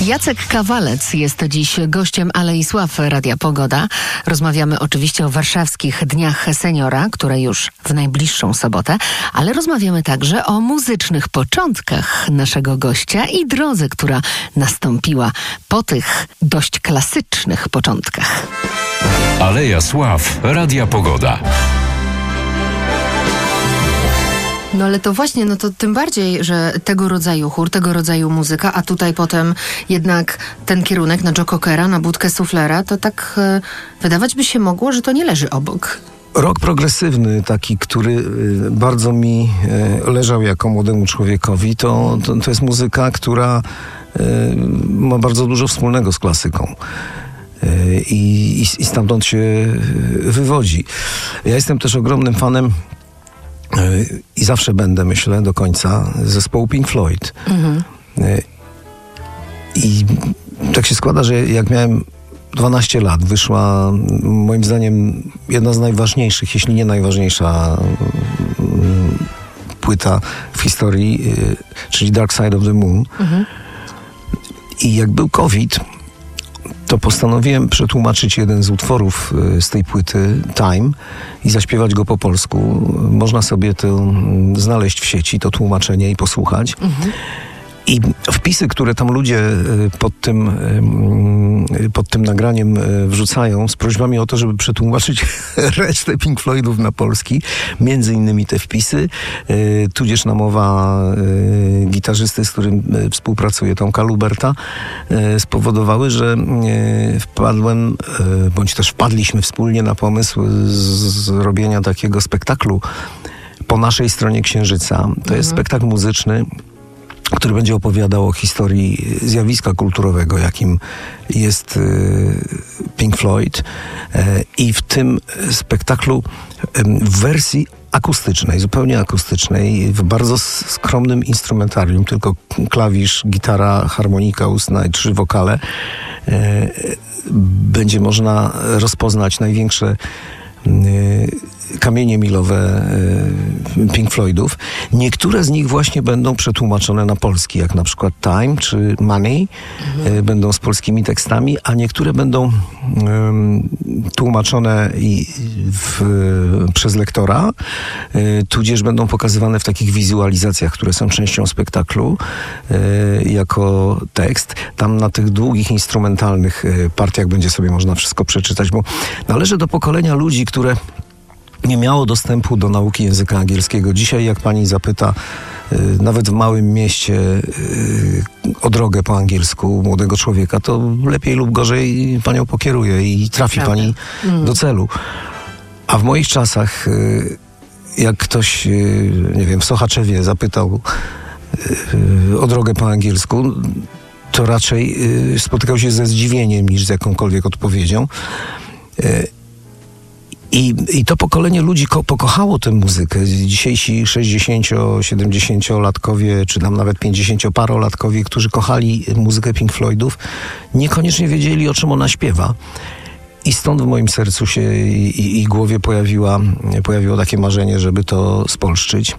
Jacek Kawalec jest dziś gościem Alei Sław Radia Pogoda. Rozmawiamy oczywiście o warszawskich Dniach Seniora, które już w najbliższą sobotę, ale rozmawiamy także o muzycznych początkach naszego gościa i drodze, która nastąpiła po tych dość klasycznych początkach. Aleja Sław Radia Pogoda. No ale to właśnie, no to tym bardziej, że tego rodzaju chór, tego rodzaju muzyka, a tutaj potem jednak ten kierunek na Joe Cockera, na budkę suflera, to tak wydawać by się mogło, że to nie leży obok. Rock progresywny, taki, który bardzo mi leżał jako młodemu człowiekowi, to jest muzyka, która ma bardzo dużo wspólnego z klasyką. I stamtąd się wywodzi. Ja jestem też ogromnym fanem i zawsze będę, myślę, do końca zespołu Pink Floyd. I tak się składa, że jak miałem 12 lat, wyszła moim zdaniem jedna z najważniejszych, jeśli nie najważniejsza płyta w historii, czyli Dark Side of the Moon. I jak był COVID, to postanowiłem przetłumaczyć jeden z utworów z tej płyty, Time, i zaśpiewać go po polsku. Można sobie to znaleźć w sieci, to tłumaczenie, i posłuchać. I wpisy, które tam ludzie pod tym nagraniem wrzucają z prośbami o to, żeby przetłumaczyć resztę Pink Floydów na polski, między innymi te wpisy, tudzież namowa gitarzysty, z którym współpracuje, Tomka Luberta, spowodowały, że wpadłem, bądź też wpadliśmy wspólnie na pomysł zrobienia takiego spektaklu po naszej stronie Księżyca. To jest spektakl muzyczny, który będzie opowiadał o historii zjawiska kulturowego, jakim jest Pink Floyd. I w tym spektaklu w wersji akustycznej, zupełnie akustycznej, w bardzo skromnym instrumentarium, tylko klawisz, gitara, harmonika ustna i 3 wokale, będzie można rozpoznać największe kamienie milowe Pink Floydów. Niektóre z nich właśnie będą przetłumaczone na polski, jak na przykład Time czy Money, będą z polskimi tekstami, a niektóre będą tłumaczone przez lektora, tudzież będą pokazywane w takich wizualizacjach, które są częścią spektaklu, jako tekst. Tam na tych długich, instrumentalnych partiach będzie sobie można wszystko przeczytać, bo należę do pokolenia ludzi, które nie miało dostępu do nauki języka angielskiego. Dzisiaj, jak pani zapyta, nawet w małym mieście, o drogę po angielsku młodego człowieka, to lepiej lub gorzej panią pokieruje i trafi pani do celu. A w moich czasach, jak ktoś, nie wiem, w Sochaczewie zapytał o drogę po angielsku, to raczej spotykał się ze zdziwieniem niż z jakąkolwiek odpowiedzią. I to pokolenie ludzi pokochało tę muzykę. Dzisiejsi 60-70-latkowie, czy tam nawet 50-parolatkowie, którzy kochali muzykę Pink Floydów, niekoniecznie wiedzieli, o czym ona śpiewa. I stąd w moim sercu się i głowie pojawiło takie marzenie, żeby to spolszczyć.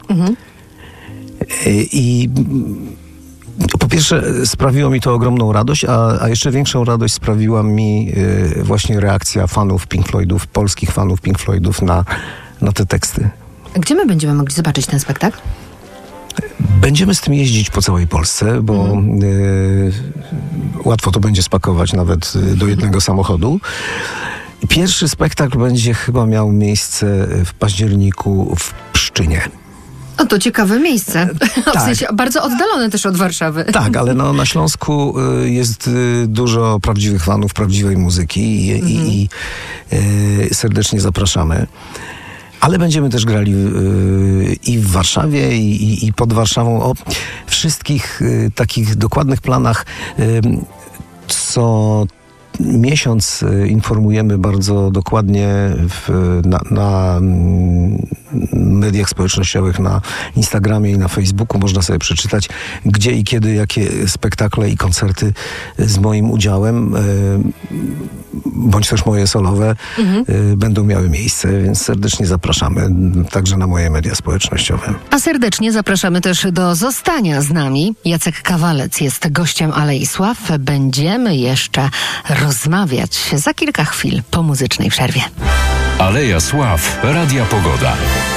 I po pierwsze sprawiło mi to ogromną radość, a jeszcze większą radość sprawiła mi właśnie reakcja fanów Pink Floydów, polskich fanów Pink Floydów na te teksty. Gdzie my będziemy mogli zobaczyć ten spektakl? Będziemy z tym jeździć po całej Polsce, bo łatwo to będzie spakować nawet do jednego samochodu. Pierwszy spektakl będzie chyba miał miejsce w październiku w Pszczynie. O, to ciekawe miejsce. Tak. W sensie bardzo oddalone też od Warszawy. Tak, ale na Śląsku jest dużo prawdziwych fanów, prawdziwej muzyki i serdecznie zapraszamy. Ale będziemy też grali i w Warszawie, i pod Warszawą. O wszystkich takich dokładnych planach, co miesiąc informujemy bardzo dokładnie na mediach społecznościowych, na Instagramie i na Facebooku. Można sobie przeczytać, gdzie i kiedy, jakie spektakle i koncerty z moim udziałem. bądź też moje solowe będą miały miejsce, więc serdecznie zapraszamy także na moje media społecznościowe. A serdecznie zapraszamy też do zostania z nami. Jacek Kawalec jest gościem Alei Sław. Będziemy jeszcze rozmawiać za kilka chwil po muzycznej przerwie. Aleja Sław, Radia Pogoda.